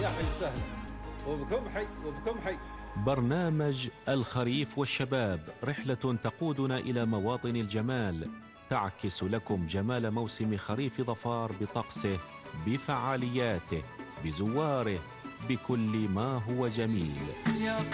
يا حي السهل، وبكم حي وبكم حي. برنامج الخريف والشباب، رحلة تقودنا إلى مواطن الجمال، تعكس لكم جمال موسم خريف ظفار بطقسه، بفعالياته، بزواره، بكل ما هو جميل.